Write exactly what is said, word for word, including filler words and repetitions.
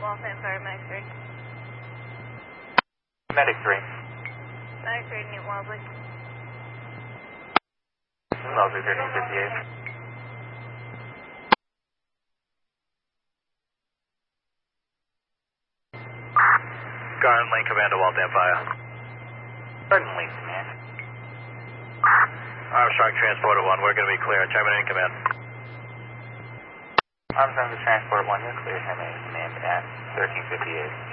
Waltham Fire, Medic three. Medic three. Medic three, Newton Wellesley. Wellesley thirteen fifty-eight. Garden Lane Command to Waltham Fire. Garden Lane Command. Armstrong Transporter one, we're going to be clear. Chime in command. Armstrong to Transport one, you're clear. Chime in command at thirteen fifty-eight.